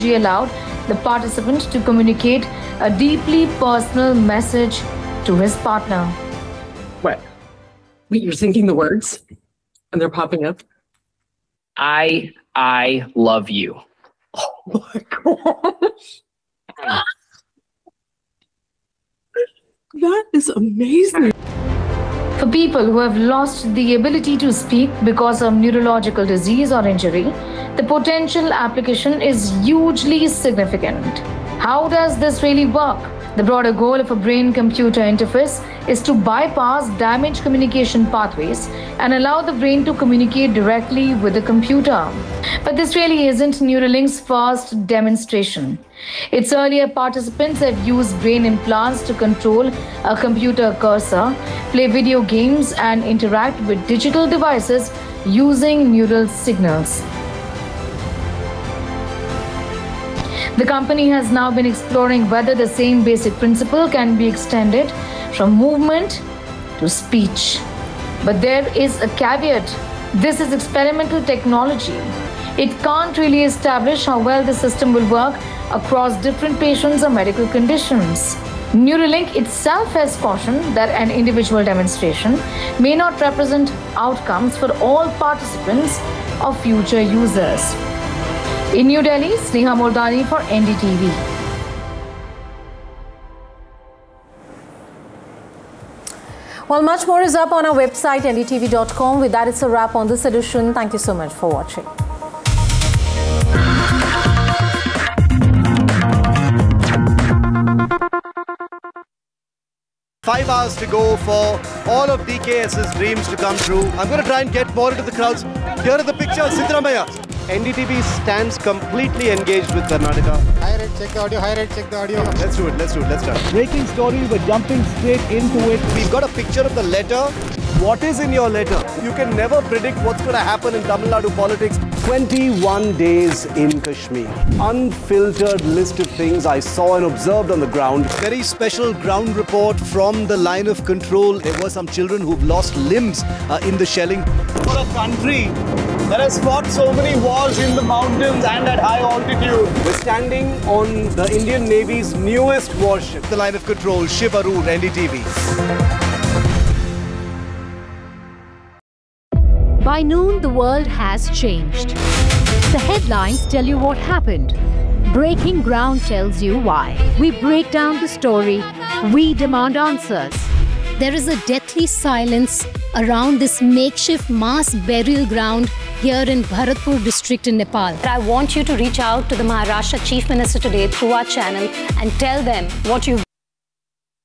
allowed the participant to communicate a deeply personal message to his partner. What? Wait, you're thinking the words and they're popping up? I love you. Oh my gosh. That is amazing. For people who have lost the ability to speak because of neurological disease or injury, the potential application is hugely significant. How does this really work? The broader goal of a brain-computer interface is to bypass damaged communication pathways and allow the brain to communicate directly with the computer. But this really isn't Neuralink's first demonstration. Its earlier participants have used brain implants to control a computer cursor, play video games, and interact with digital devices using neural signals. The company has now been exploring whether the same basic principle can be extended from movement to speech. But there is a caveat. This is experimental technology. It can't really establish how well the system will work across different patients or medical conditions. Neuralink itself has cautioned that an individual demonstration may not represent outcomes for all participants or future users. In New Delhi, Sneha Mordani for NDTV. Well, much more is up on our website, ndtv.com. With that, it's a wrap on this edition. Thank you so much for watching. 5 hours to go for all of DKS's dreams to come true. I'm going to try and get more into the crowds. Here are the pictures, Siddaramaiah. NDTV stands completely engaged with Karnataka. High rate, check the audio. High rate, check the audio. Let's do it. Let's start. Breaking story, we're jumping straight into it. We've got a picture of the letter. What is in your letter? You can never predict what's going to happen in Tamil Nadu politics. 21 days in Kashmir. Unfiltered list of things I saw and observed on the ground. Very special ground report from the line of control. There were some children who've lost limbs in the shelling. For a country that has fought so many wars in the mountains and at high altitude. We're standing on the Indian Navy's newest warship. The line of control, Shiv Arun, NDTV. By noon, the world has changed. The headlines tell you what happened. Breaking Ground tells you why. We break down the story. We demand answers. There is a deathly silence around this makeshift mass burial ground here in Bharatpur district in Nepal. I want you to reach out to the Maharashtra Chief Minister today through our channel and tell them what you've